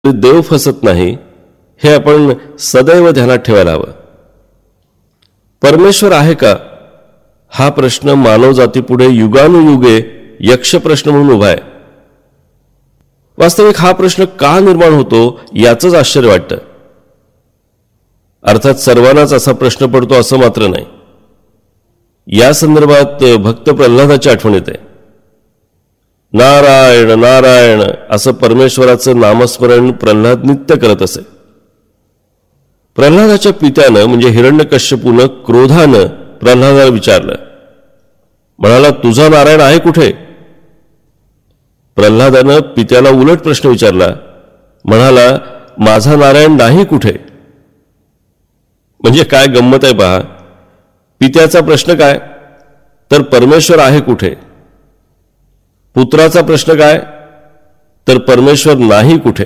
देव फसत नाही हे आपण सदैव ध्यानात ठेवायला हवं. परमेश्वर आहे का हा प्रश्न मानवजातीपुढे युगानुयुगे यक्ष प्रश्न म्हणून उभा आहे. वास्तविक हा प्रश्न का निर्माण होतो याचंच आश्चर्य वाटतं. अर्थात सर्वांनाच असा प्रश्न पडतो असं मात्र नाही. या संदर्भात भक्त प्रल्हादाची आठवण येते. नारायण नारायण असं परमेश्वराचं नामस्मरण प्रल्हाद नित्य करत असे. प्रल्हादाच्या पित्यानं म्हणजे हिरण्यकश्यपूनं क्रोधानं प्रल्हादाला विचारलं, म्हणाला, तुझा नारायण आहे कुठे? प्रल्हादानं पित्याला उलट प्रश्न विचारला, म्हणाला, माझा नारायण नाही कुठे. म्हणजे काय गंमत आहे पहा. पित्याचा प्रश्न काय तर परमेश्वर आहे कुठे. पुत्राचा प्रश्न काय तर परमेश्वर नाही कुठे.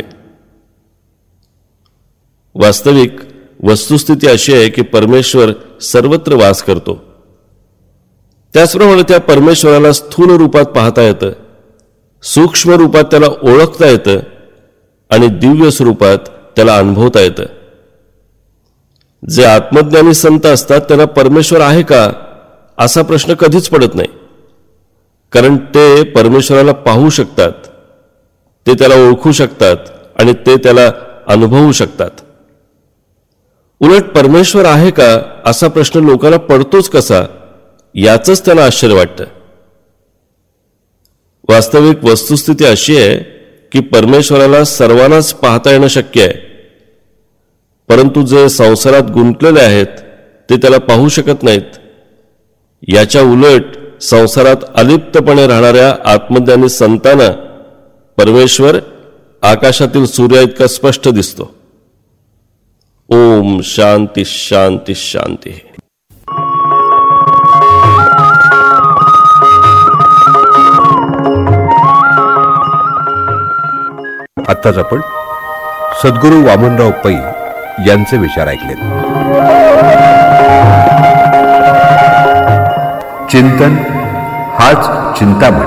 वास्तविक वस्तुस्थिती अशी आहे की परमेश्वर सर्वत्र वास करतो. त्याचप्रमाणे त्या परमेश्वराला स्थूल रूपात पाहता येतं, सूक्ष्म रूपात त्याला ओळखता येतं आणि दिव्य स्वरूपात त्याला अनुभवता येतं. जे आत्मज्ञानी संत असतात त्यांना परमेश्वर आहे का असा प्रश्न कधीच पडत नाही, कारण ते परमेश्वराला पाहू शकतात, ते त्याला ओळखू शकतात आणि ते त्याला अनुभवू शकतात. उलट परमेश्वर आहे का असा प्रश्न लोकांना पडतोच कसा याचंच त्यांना आश्चर्य वाटतं. वास्तविक वस्तुस्थिती अशी आहे की परमेश्वराला सर्वांनाच पाहता येणं शक्य आहे, परंतु जे संसारात गुंतलेले आहेत ते त्याला पाहू शकत नाहीत. याच्या उलट संसारात अलिप्तपणे राहणाऱ्या आत्मज्ञानी संतांना परमेश्वर आकाशातील सूर्या इतका स्पष्ट दिसतो. ओम शांती शांती शांती. आत्ताच आपण सद्गुरू वामनराव पै यांचे विचार ऐकलेत. चिंतन हाच चिंतामणी.